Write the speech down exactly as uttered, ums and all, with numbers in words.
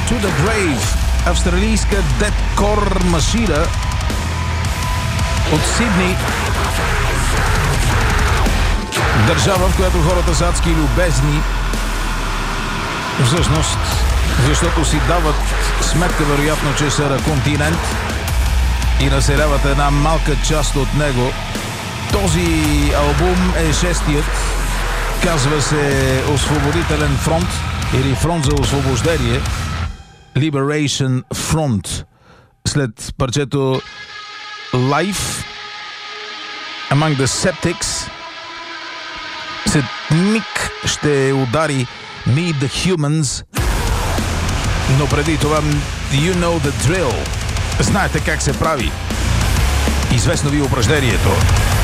to the Grave, австралийска дедкор машина от Сидни. Държава, в която хората са адски любезни. Всъщност, защото си дават сметка, вероятно, че са континент и населяват една малка част от него. Този албум е шестият. Казва се Освободителен фронт или Фронт за освобождение. Liberation Front. След парчето Life Among the Septics, след миг ще удари Meet the Humans, но преди това You Know the Drill. Знаете как се прави. Известно ви упражнението.